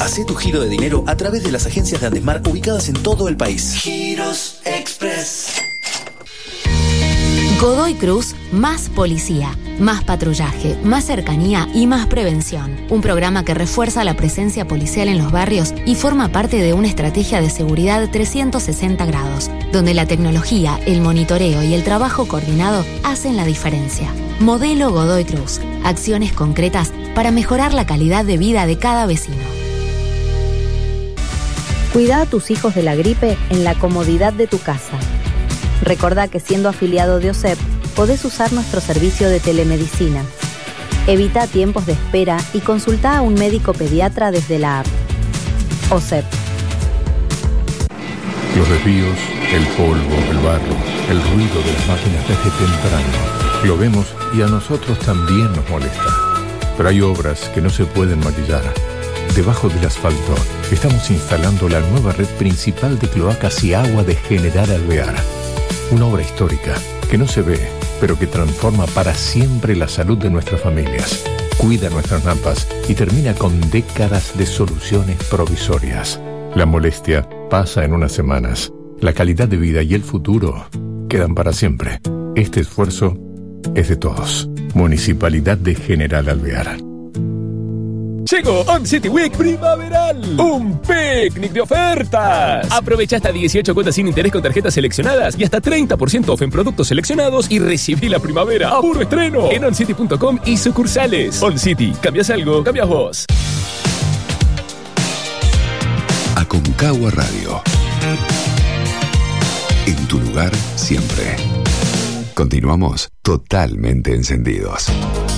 Hacé tu giro de dinero a través de las agencias de Andesmar ubicadas en todo el país. Giros Express. Godoy Cruz, más policía, más patrullaje, más cercanía y más prevención. Un programa que refuerza la presencia policial en los barrios y forma parte de una estrategia de seguridad 360 grados, donde la tecnología, el monitoreo y el trabajo coordinado hacen la diferencia. Modelo Godoy Cruz. Acciones concretas para mejorar la calidad de vida de cada vecino. Cuida a tus hijos de la gripe en la comodidad de tu casa. Recordá que siendo afiliado de OSEP, podés usar nuestro servicio de telemedicina. Evita tiempos de espera y consultá a un médico pediatra desde la app. OSEP. Los desvíos, el polvo, el barro, el ruido de las máquinas desde temprano. Lo vemos y a nosotros también nos molesta. Pero hay obras que no se pueden maquillar. Debajo del asfalto estamos instalando la nueva red principal de cloacas y agua de General Alvear. Una obra histórica que no se ve, pero que transforma para siempre la salud de nuestras familias. Cuida nuestras napas y termina con décadas de soluciones provisorias. La molestia pasa en unas semanas. La calidad de vida y el futuro quedan para siempre. Este esfuerzo es de todos. Municipalidad de General Alvear. Llegó On City Week primaveral, un picnic de ofertas. Aprovecha hasta 18 cuotas sin interés con tarjetas seleccionadas y hasta 30% off en productos seleccionados y recibí la primavera a puro estreno en oncity.com y sucursales. On City, cambias algo, cambias vos. Aconcagua Radio. En tu lugar siempre. Continuamos totalmente encendidos.